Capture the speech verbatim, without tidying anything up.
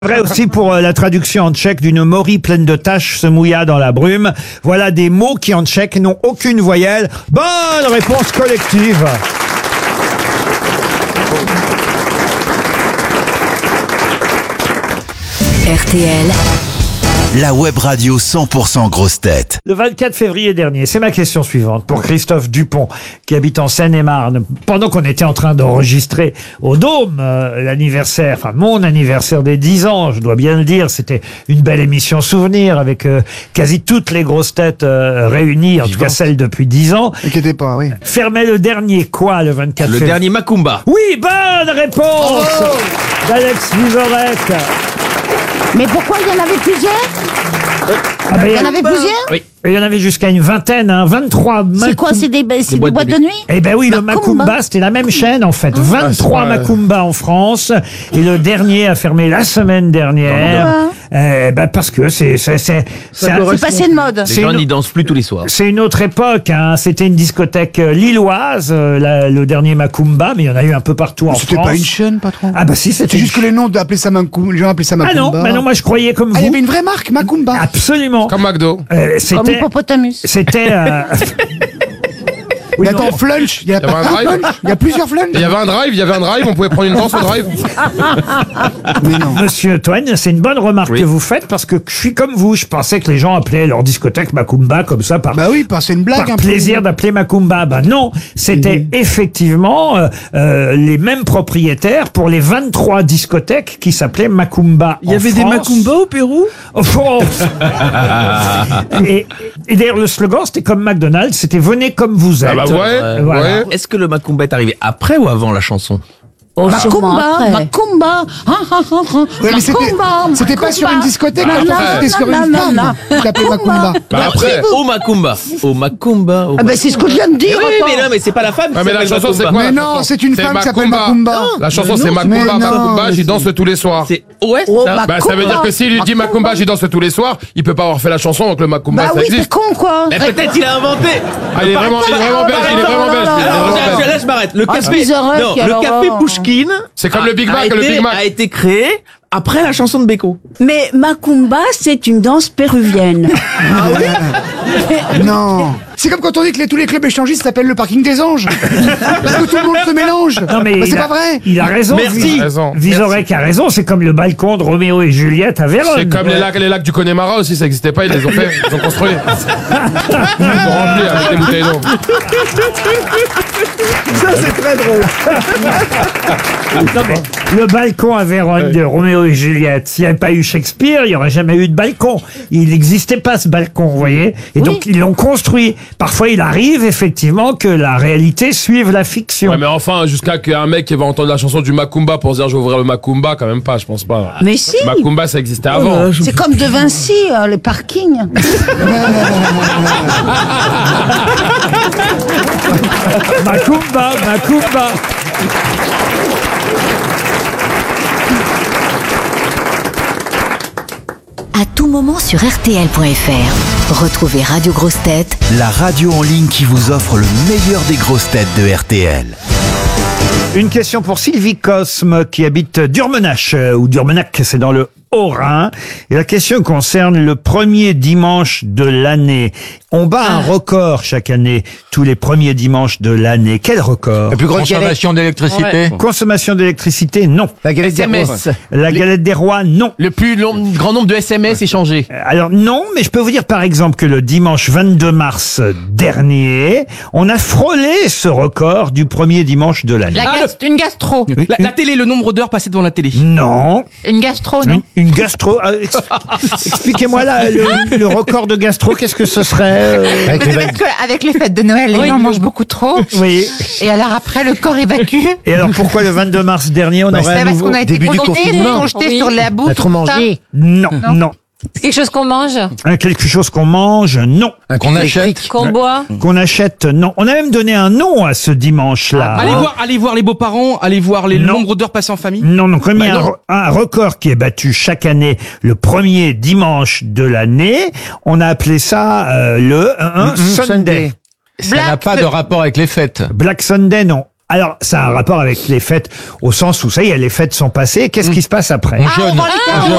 Vrai aussi pour euh, la traduction en tchèque d'une Maury pleine de taches se mouilla dans la brume. Voilà des mots qui en tchèque n'ont aucune voyelle. Bonne réponse collective. R T L, la web radio cent pour cent grosse tête. Le vingt-quatre février dernier, c'est ma question suivante pour Christophe Dupont qui habite en Seine-et-Marne. Pendant qu'on était en train d'enregistrer au Dôme euh, l'anniversaire, enfin mon anniversaire des dix ans, je dois bien le dire, c'était une belle émission souvenir avec euh, quasi toutes les grosses têtes euh, réunies, en tout cas celles depuis dix ans. Inquiétez pas, oui. Fermait le dernier quoi le vingt-quatre Le février? dernier Macumba. Oui, bonne réponse d'Alex Vizorek. Mais pourquoi il y en avait plusieurs Ah ben, Il y en avait plusieurs Oui. il y en avait jusqu'à une vingtaine, hein, vingt-trois. C'est quoi, c'est des, c'est des boîtes boîtes de de nuit Eh ben oui, le Macumba. Macumba, c'était la même chaîne en fait. vingt-trois Macumba en France. Et le dernier a fermé la semaine dernière. Eh ben parce que c'est c'est c'est c'est un- C'est passé de mode. Les C'est gens une- n'y dansent plus tous les soirs. c'est une autre époque. Hein. C'était une discothèque euh, lilloise, euh, la- le dernier Macumba, mais il y en a eu un peu partout en C'était France. pas une chaîne, patron. Ah bah si, c'était C'est juste que les noms d'appelaler ça Macumba, les gens appelaient ça Ah Macumba. non, bah non, moi je croyais comme Ah, il y vous. avait une vraie marque, Macumba. Absolument. Comme McDo. Euh, Comme c'était hippopotamus. c'était. euh, oui, Mais non. attends, Flunch, il y a Il y avait pas un un drive. Flunch. Il y a plusieurs Flunch. Il y avait un drive, il y avait un drive, on pouvait prendre une danse au drive. Mais non. Monsieur Toine, c'est une bonne remarque Oui. que vous faites parce que je suis comme vous. Je pensais que les gens appelaient leur discothèque Macumba comme ça par, Bah oui, parce que c'est une blague. par un peu. plaisir d'appeler Macumba. Ben non, c'était effectivement euh, euh, les mêmes propriétaires pour les vingt-trois discothèques qui s'appelaient Macumba. Il y avait des Macumba au Pérou? Oh, oh. Et, et d'ailleurs, le slogan, c'était comme McDonald's, c'était venez comme vous êtes. Ah bah ouais, Voilà. ouais. Est-ce que le Macumba est arrivé après ou avant la chanson? Oh, Macumba, Macumba, Macumba. Ah, ah, ah, ah. Ouais, mais c'était- Macumba, c'était pas sur une Macumba. discothèque, Non, par contre, non, c'était sur non, une non, femme non. qui s'appelait Macumba. Bah après. Au Macumba. Au Macumba. Au Ah ben c'est ce que je viens de dire. oui, oui, attends. mais non, mais c'est pas la femme qui Ouais, mais la s'appelle chanson, c'est Macumba. quoi? Mais la non, chanson c'est une C'est femme qui s'appelle Macumba. Macumba. La chanson, c'est mais Macumba, non. Macumba, j'y danse tous les soirs. C'est ouais, Oh, ça. Macumba. Bah, ça veut dire que s'il lui dit Macumba, j'y danse tous les soirs, il peut pas avoir fait la chanson, donc le Macumba, Bah ça oui, t'es existe. con quoi. Mais peut-être il a inventé. Ah, il est vraiment, il est vraiment belge, il est vraiment belge. il est Alors, vraiment là, belge. là, je m'arrête. Le Ah, café, Vizorek, non, le alors, café euh, Pouchkine. C'est comme a- le Big a Mac, le été- Big Mac. a été créé après la chanson de Beko. Mais Macumba, c'est une danse péruvienne. Non. C'est comme quand on dit que les- tous les clubs échangistes s'appellent le parking des anges. Parce que tout le monde se mélange. Non, mais Bah, il c'est a- pas vrai. Il a raison. Merci. Vis- Il a raison. Vizorek a raison. C'est comme le balcon de Roméo et Juliette à Vérone. C'est comme les lacs, les lacs du Connemara aussi, ça existait pas, ils les ont fait, ils ont construit. Ils ont rempli avec des bouteilles d'eau. Ça, c'est très drôle. Non, mais le balcon à Vérone de Roméo et Juliette, s'il n'y avait pas eu Shakespeare, il n'y aurait jamais eu de balcon. Il n'existait pas ce balcon, vous voyez. Et donc, ils l'ont construit. Parfois, il arrive effectivement que la réalité suive la fiction. Ouais, mais enfin, jusqu'à qu'un mec qui va entendre la chanson du Macumba pour se dire je vais ouvrir le Macumba, quand même pas, je pense pas. Mais si. Macumba, ça existait avant. C'est comme de Vinci, euh, les parkings. Macumba, Macumba. à tout moment sur R T L point F R. Retrouvez Radio Grosse Tête La radio en ligne qui vous offre le meilleur des grosses têtes de R T L. Une question pour Sylvie Cosme qui habite Durmenach, euh, ou Durmenac, c'est dans le Haut-Rhin. Et la question concerne le premier dimanche de l'année. On bat un record chaque année, tous les premiers dimanches de l'année. Quel record? plus grosse consommation d'électricité. Consommation d'électricité, non. La galette des rois. La galette des rois, non. Le plus long, grand nombre de S M S échangés. Alors non, mais je peux vous dire par exemple que le dimanche vingt-deux mars dernier, on a frôlé ce record du premier dimanche de l'année. La gas- Une gastro. La, la télé, le nombre d'heures passées devant la télé. Non. Une gastro, non? Une, une gastro. euh, ex- Expliquez-moi là, le, le record de gastro, qu'est-ce que ce serait euh, Peut-être qu'avec les fêtes de Noël, les gens mangent beaucoup trop. Oui. Et alors après, le corps évacue. Et alors pourquoi le vingt-deux mars dernier, on aurait C'est un parce nouveau... qu'on a été début du projeté, confinement. projeté sur la bouffe. trop tout ça. Non, non. C'est quelque chose qu'on mange, Hein, Quelque chose qu'on mange, non. Qu'on achète. qu'on boit. Qu'on achète, non. On a même donné un nom à ce dimanche-là. Allez voir, allez voir les beaux-parents, allez voir les Non. nombres d'heures passées en famille. Non, non, comme il y a Bah un, non. re- un record qui est battu chaque année le premier dimanche de l'année, on a appelé ça euh, le un, Sunday. Ça n'a pas de rapport avec les fêtes. Black Sunday, non. Alors, ça a un rapport avec les fêtes, au sens où, ça y est, les fêtes sont passées. Qu'est-ce qui se passe après? On jeûne. on vend les On cadeaux. jeûne.